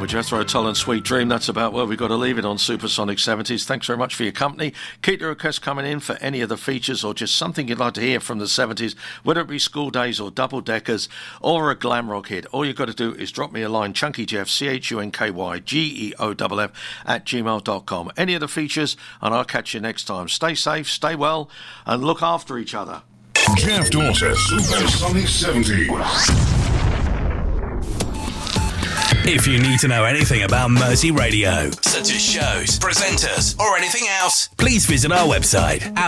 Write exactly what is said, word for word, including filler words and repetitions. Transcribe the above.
Jethro Tull and Sweet Dream. That's about where we've got to leave it on Supersonic seventies. Thanks very much for your company. Keep the requests coming in for any of the features or just something you'd like to hear from the seventies, whether it be School Days or Double Deckers or a glam rock hit. All you've got to do is drop me a line, Chunky Jeff, C H U N K Y G E O F F, at gmail dot com. Any of the features, and I'll catch you next time. Stay safe, stay well, and look after each other. Jeff Dawson, Supersonic seventies. If you need to know anything about Mersey Radio, such as shows, presenters, or anything else, please visit our website at